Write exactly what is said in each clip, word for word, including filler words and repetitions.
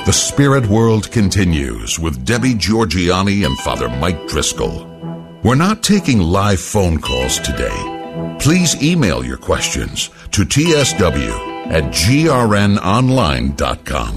The Spirit World continues with Debbie Georgianni and Father Mike Driscoll. We're not taking live phone calls today. Please email your questions to t s w at g r n online dot com.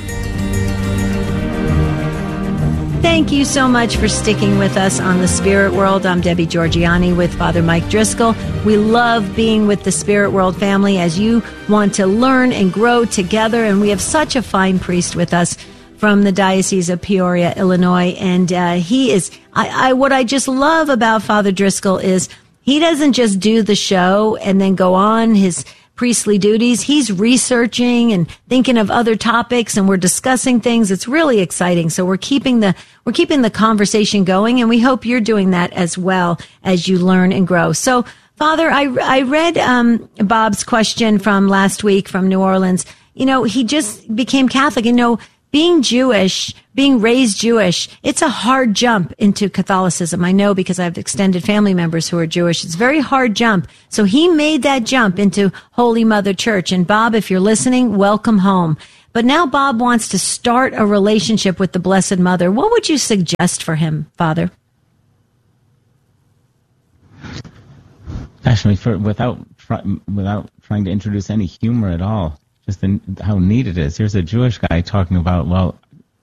Thank you so much for sticking with us on The Spirit World. I'm Debbie Georgianni with Father Mike Driscoll. We love being with the Spirit World family as you want to learn and grow together. And we have such a fine priest with us from the Diocese of Peoria, Illinois. And uh, he is, I, I, what I just love about Father Driscoll is he doesn't just do the show and then go on his priestly duties. He's researching and thinking of other topics, and we're discussing things. It's really exciting. So we're keeping the we're keeping the conversation going, and we hope you're doing that as well as you learn and grow. So, Father, I I read um, Bob's question from last week from New Orleans. You know, he just became Catholic. You know, being Jewish, being raised Jewish, it's a hard jump into Catholicism. I know because I have extended family members who are Jewish. It's a very hard jump. So he made that jump into Holy Mother Church. And Bob, if you're listening, welcome home. But now Bob wants to start a relationship with the Blessed Mother. What would you suggest for him, Father? Actually, for, without without trying to introduce any humor at all, just the, how neat it is. Here's a Jewish guy talking about, well,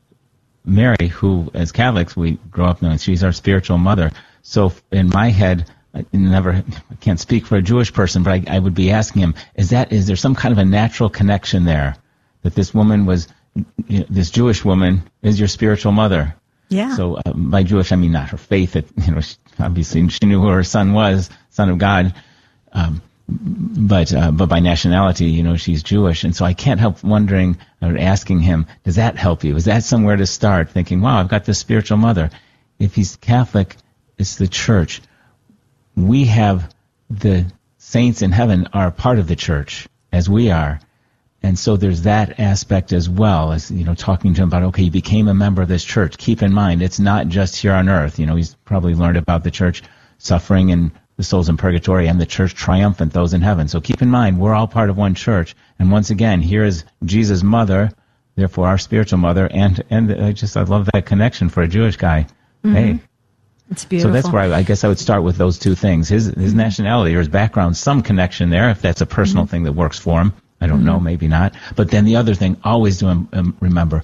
Mary, who, as Catholics, we grow up knowing she's our spiritual mother. So in my head, I never, I can't speak for a Jewish person, but I, I would be asking him, is that, is there some kind of a natural connection there? That this woman was, you know, this Jewish woman is your spiritual mother. Yeah. So uh, by Jewish, I mean not her faith. It, you know, she, obviously she knew who her son was, Son of God. Um, But uh, but by nationality, you know, she's Jewish. And so I can't help wondering or asking him, does that help you? Is that somewhere to start? Thinking, wow, I've got this spiritual mother. If he's Catholic, it's the church. We have the saints in heaven are part of the church, as we are. And so there's that aspect as well, as, you know, talking to him about, okay, you became a member of this church. Keep in mind, it's not just here on earth. You know, he's probably learned about the church suffering and the souls in purgatory and the church triumphant, those in heaven. So keep in mind, we're all part of one church. And once again, here is Jesus' mother, therefore our spiritual mother. And and I just, I love that connection for a Jewish guy. Mm-hmm. Hey. It's beautiful. So that's where I, I guess I would start with those two things. His his mm-hmm. nationality or his background, some connection there, if that's a personal mm-hmm. thing that works for him. I don't mm-hmm. know, maybe not. But then the other thing, always do um, remember,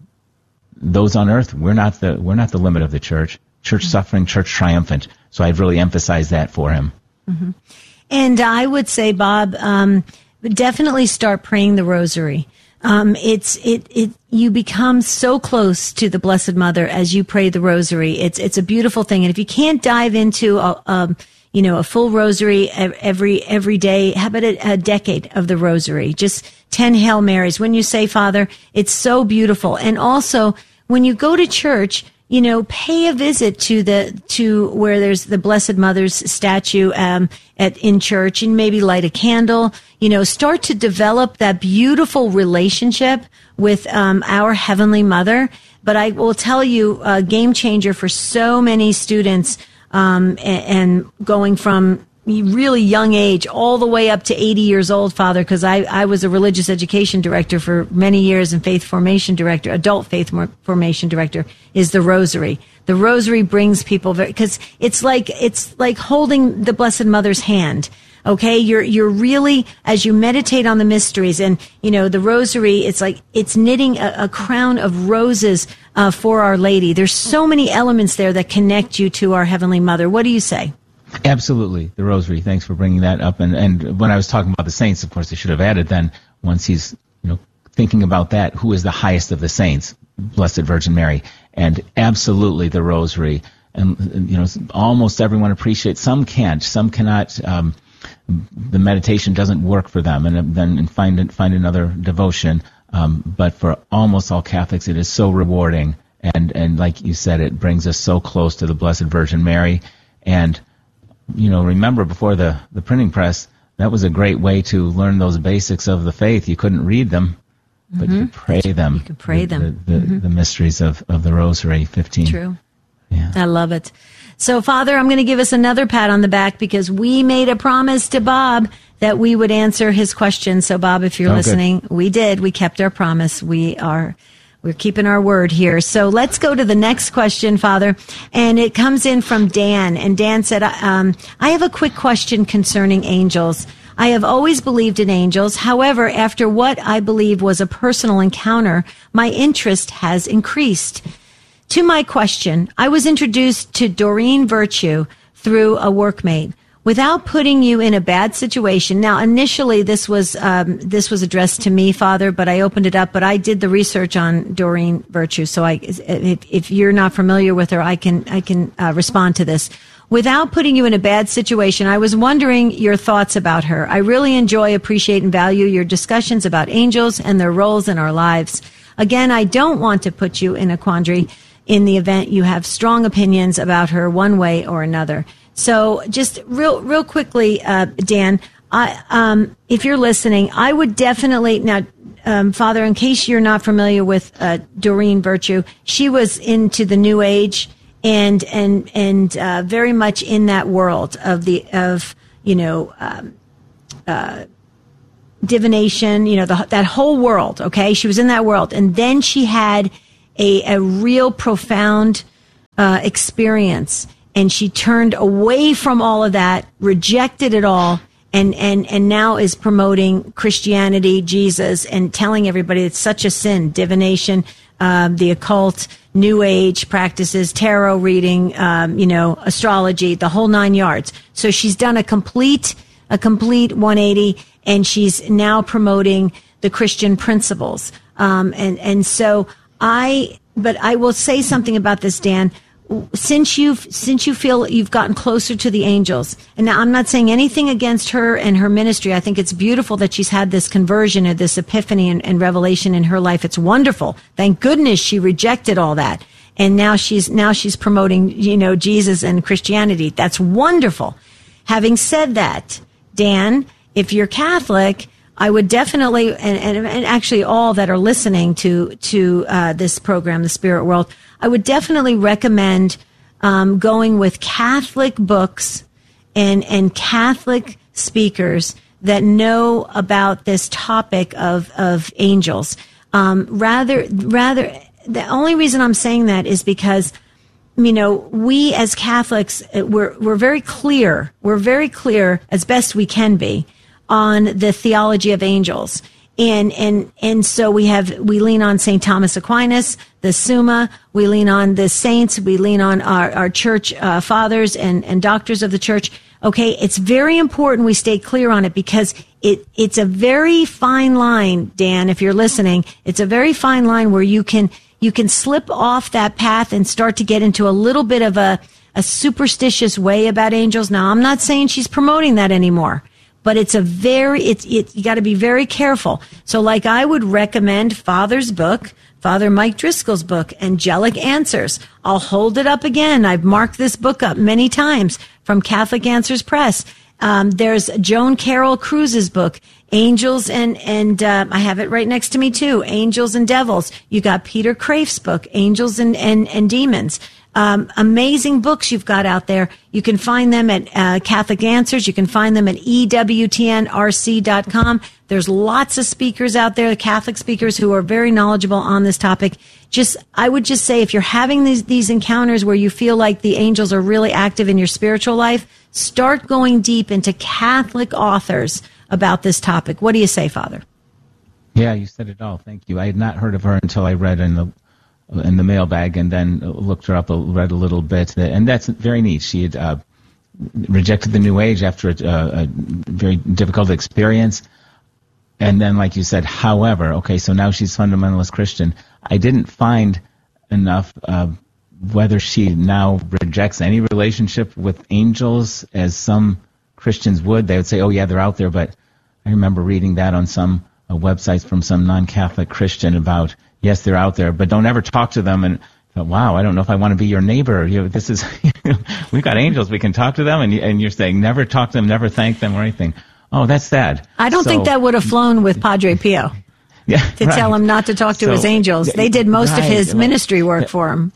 those on earth, we're not the we're not the limit of the church. Church suffering, church triumphant. So I'd really emphasize that for him. Mm-hmm. And I would say, Bob, um, definitely start praying the rosary. Um, it's it it you become so close to the Blessed Mother as you pray the rosary. It's it's a beautiful thing. And if you can't dive into a, um, you know, a full rosary every every day, how about a, a decade of the rosary? Just ten Hail Marys. When you say, Father, it's so beautiful. And also, when you go to church, you know, pay a visit to the, to where there's the Blessed Mother's statue, um, at, in church, and maybe light a candle, you know, start to develop that beautiful relationship with, um, our Heavenly Mother. But I will tell you, a game changer for so many students, um, and, and going from really young age all the way up to eighty years old, Father, because I, I was a religious education director for many years and faith formation director, adult faith formation director, is the rosary. The rosary brings people, because it's like, it's like holding the Blessed Mother's hand. Okay. You're, you're really, as you meditate on the mysteries and, you know, the rosary, it's like, it's knitting a, a crown of roses, uh, for Our Lady. There's so many elements there that connect you to our Heavenly Mother. What do you say? Absolutely, the rosary. Thanks for bringing that up. And and when I was talking about the saints, of course, I should have added then, once he's, you know, thinking about that, who is the highest of the saints? Blessed Virgin Mary. And absolutely the rosary. And, you know, almost everyone appreciates, some can't, some cannot, um, the meditation doesn't work for them, and then find find another devotion. Um, but for almost all Catholics, it is so rewarding. And, and like you said, it brings us so close to the Blessed Virgin Mary. And you know, remember before the, the printing press, that was a great way to learn those basics of the faith. You couldn't read them, but mm-hmm. you could pray them. You could pray the, them. The, the, mm-hmm. the mysteries of, of the Rosary, fifteen. True. Yeah. I love it. So, Father, I'm going to give us another pat on the back because we made a promise to Bob that we would answer his questions. So, Bob, if you're oh, listening, good. we did. We kept our promise. We are... We're keeping our word here. So let's go to the next question, Father. And it comes in from Dan. And Dan said, um, I have a quick question concerning angels. I have always believed in angels. However, after what I believe was a personal encounter, my interest has increased. To my question, I was introduced to Doreen Virtue through a workmate. Without putting you in a bad situation. Now, initially, this was um, this was addressed to me, Father, but I opened it up. But I did the research on Doreen Virtue, so I, if, if you're not familiar with her, I can I can uh, respond to this. Without putting you in a bad situation, I was wondering your thoughts about her. I really enjoy, appreciate, and value your discussions about angels and their roles in our lives. Again, I don't want to put you in a quandary in the event you have strong opinions about her one way or another. So just real, real quickly, uh, Dan, I, um, if you're listening, I would definitely, now, um, Father, in case you're not familiar with, uh, Doreen Virtue, she was into the New Age and, and, and, uh, very much in that world of the, of, you know, um, uh, divination, you know, the, that whole world. Okay. She was in that world. And then she had a, a real profound, uh, experience. And she turned away from all of that, rejected it all, and, and, and now is promoting Christianity, Jesus, and telling everybody it's such a sin. Divination, um, the occult, New Age practices, tarot reading, um, you know, astrology, the whole nine yards. So she's done a complete, a complete one eighty, and she's now promoting the Christian principles. Um, and, and so I, but I will say something about this, Dan. Since you've, since you feel you've gotten closer to the angels, and now I'm not saying anything against her and her ministry. I think it's beautiful that she's had this conversion and this epiphany and, and revelation in her life. It's wonderful. Thank goodness she rejected all that. And now she's, now she's promoting, you know, Jesus and Christianity. That's wonderful. Having said that, Dan, if you're Catholic, I would definitely, and, and, and actually all that are listening to, to, uh, this program, The Spirit World, I would definitely recommend, um, going with Catholic books and, and Catholic speakers that know about this topic of, of angels. Um, rather, rather, the only reason I'm saying that is because, you know, we as Catholics, we're, we're very clear, we're very clear as best we can be on the theology of angels. And, and, and so we have, we lean on Saint Thomas Aquinas, the Summa, we lean on the saints, we lean on our, our church, uh, fathers and, and doctors of the church. Okay. It's very important we stay clear on it because it, it's a very fine line, Dan, if you're listening, it's a very fine line where you can, you can slip off that path and start to get into a little bit of a, a superstitious way about angels. Now, I'm not saying she's promoting that anymore. But it's a very, it's, it, you got to be very careful. So like I would recommend Father's book, Father Mike Driscoll's book, Angelic Answers. I'll hold it up again. I've marked this book up many times from Catholic Answers Press. Um, there's Joan Carroll Cruz's book, Angels and, and, uh, I have it right next to me too, Angels and Devils. You got Peter Kraef's book, Angels and, and, and Demons. Um, amazing books you've got out there. You can find them at uh, Catholic Answers. You can find them at E W T N R C dot com. There's lots of speakers out there, Catholic speakers who are very knowledgeable on this topic. Just, I would just say if you're having these, these encounters where you feel like the angels are really active in your spiritual life, start going deep into Catholic authors about this topic. What do you say, Father? Yeah, you said it all. Thank you. I had not heard of her until I read in the in the mailbag, and then looked her up, read a little bit, and that's very neat. She had uh, rejected the New Age after a, a very difficult experience, and then, like you said, however, okay, so now she's fundamentalist Christian. I didn't find enough uh, whether she now rejects any relationship with angels, as some Christians would. They would say, oh yeah, they're out there, but I remember reading that on some uh, websites from some non-Catholic Christian about, yes, they're out there, but don't ever talk to them. And I thought, wow, I don't know if I want to be your neighbor. You know, this is, we've got angels, we can talk to them, and, you, and you're saying never talk to them, never thank them or anything. Oh, that's sad. I don't so, think that would have flown with Padre Pio. Yeah, to right. tell him not to talk to so, his angels. They did most right, of his right. ministry work for him.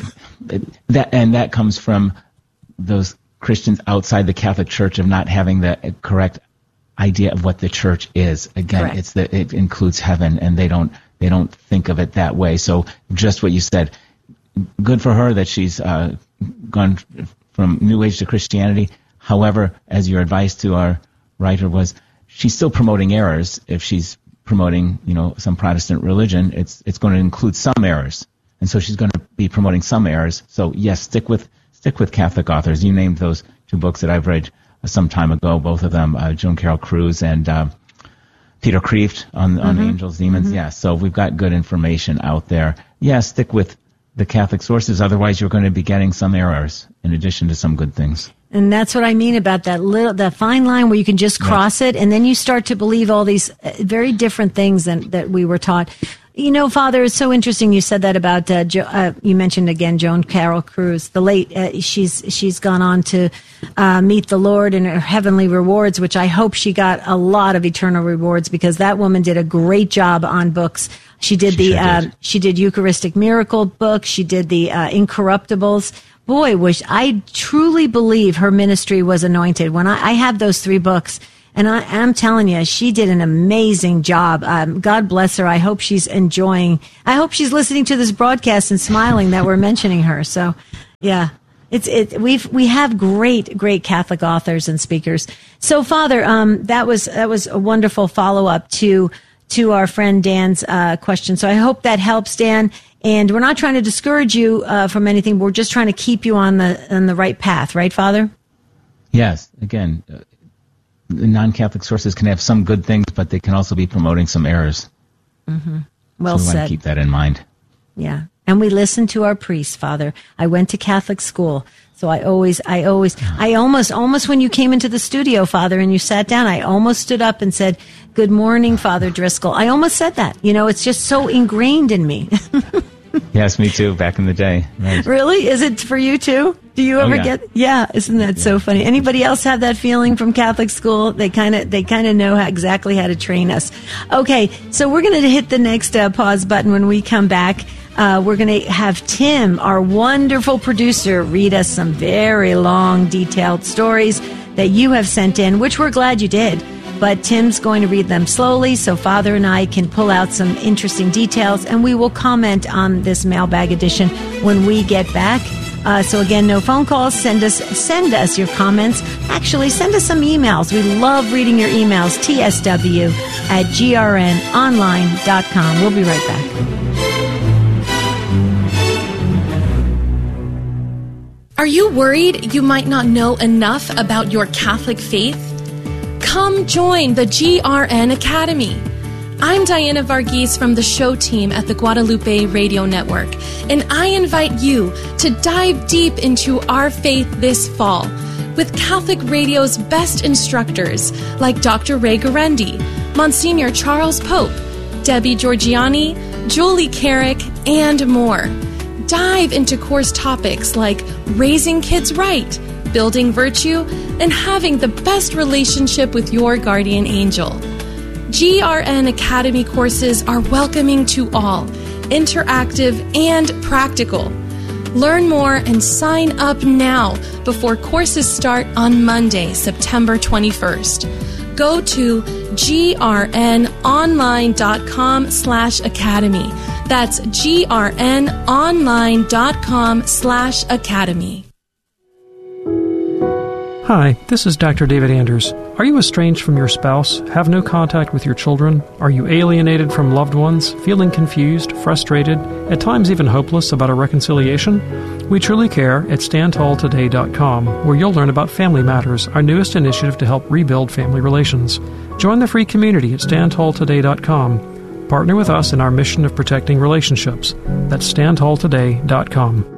that and that comes from those Christians outside the Catholic Church of not having the correct idea of what the church is. Again, Correct. it's the it includes heaven, and they don't they don't think of it that way. So just what you said, good for her that she's uh, gone from New Age to Christianity. However, as your advice to our writer was, she's still promoting errors. If she's promoting, you know, some Protestant religion, it's it's going to include some errors, and so she's going to be promoting some errors. So yes, stick with stick with Catholic authors. You named those two books that I've read some time ago, both of them, uh, Joan Carol Cruz and uh, Peter Kreeft on on mm-hmm. Angels, Demons. Mm-hmm. Yeah, so we've got good information out there. Yeah, stick with the Catholic sources. Otherwise, you're going to be getting some errors in addition to some good things. And that's what I mean about that little, that fine line where you can just cross right. it, and then you start to believe all these very different things than, that we were taught. You know, Father, it's so interesting you said that about, uh, jo- uh, you mentioned again Joan Carol Cruz, the late, uh, she's she's gone on to uh, meet the Lord in her heavenly rewards, which I hope she got a lot of eternal rewards, because that woman did a great job on books. She did she the, sure uh, did. she did Eucharistic Miracle book, she did the uh, Incorruptibles. Boy, was I truly believe her ministry was anointed. When I, I have those three books, and I, I'm telling you, she did an amazing job. Um, God bless her. I hope she's enjoying. I hope she's listening to this broadcast and smiling that we're mentioning her. So, yeah, it's it. We've we have great, great Catholic authors and speakers. So, Father, um, that was that was a wonderful follow up to to our friend Dan's uh, question. So I hope that helps, Dan. And we're not trying to discourage you uh, from anything. We're just trying to keep you on the on the right path, right, Father? Yes. Again, uh, non-Catholic sources can have some good things, but they can also be promoting some errors. Mm-hmm. Well so we said. Want to keep that in mind. Yeah. And we listen to our priests, Father. I went to Catholic school, so I always, I always, I almost, almost when you came into the studio, Father, and you sat down, I almost stood up and said, "Good morning, Father Driscoll." I almost said that. You know, it's just so ingrained in me. Yes, me too, back in the day. Right. Really? Is it for you too? Do you ever oh, yeah. get, yeah, isn't that yeah. so funny? Anybody else have that feeling from Catholic school? They kind of, they kind of know how, exactly how to train us. Okay. So we're going to hit the next uh, pause button when we come back. Uh, we're going to have Tim, our wonderful producer, read us some very long, detailed stories that you have sent in, which we're glad you did. But Tim's going to read them slowly so Father and I can pull out some interesting details, and we will comment on this mailbag edition when we get back. Uh, so again, no phone calls. Send us send us your comments. Actually, send us some emails. We love reading your emails. T S W at G R N online dot com. We'll be right back. Are you worried you might not know enough about your Catholic faith? Come join the G R N Academy. I'm Diana Varghese from the show team at the Guadalupe Radio Network, and I invite you to dive deep into our faith this fall with Catholic Radio's best instructors like Doctor Ray Guarendi, Monsignor Charles Pope, Debbie Georgiani, Julie Carrick, and more. Dive into course topics like raising kids right, building virtue, and having the best relationship with your guardian angel. G R N Academy courses are welcoming to all, interactive and practical. Learn more and sign up now before courses start on Monday, September twenty-first. Go to grnonline.com slash academy. That's grnonline.com slash academy. Hi, this is Doctor David Anders. Are you estranged from your spouse, have no contact with your children? Are you alienated from loved ones, feeling confused, frustrated, at times even hopeless about a reconciliation? We truly care at stand tall today dot com, where you'll learn about Family Matters, our newest initiative to help rebuild family relations. Join the free community at stand tall today dot com. Partner with us in our mission of protecting relationships. That's stand tall today dot com.